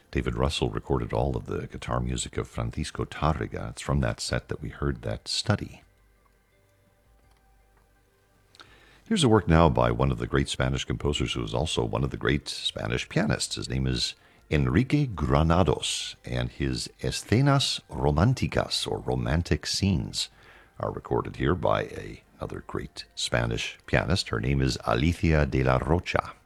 David Russell recorded all of the guitar music of Francisco Tarrega. It's from that set that we heard that study. Here's a work now by one of the great Spanish composers who is also one of the great Spanish pianists. His name is Enrique Granados, and his Escenas Románticas, or Romantic Scenes, are recorded here by another great Spanish pianist. Her name is Alicia de la Rocha.